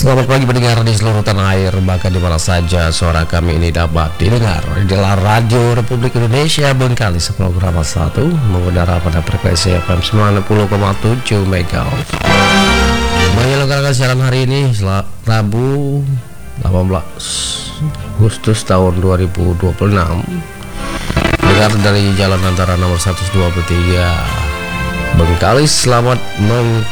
Selamat pagi pendengar di seluruh tanah air, bahkan di mana saja suara kami ini dapat didengar. Inilah Radio Republik Indonesia Bengkalis, program 1 mengudara pada frekuensi FM 90,7 MHz. Menyelenggarakan siaran hari ini Rabu 18 Agustus tahun 2026. Dengar dari jalan antara nomor 123 Bengkalis. Selamat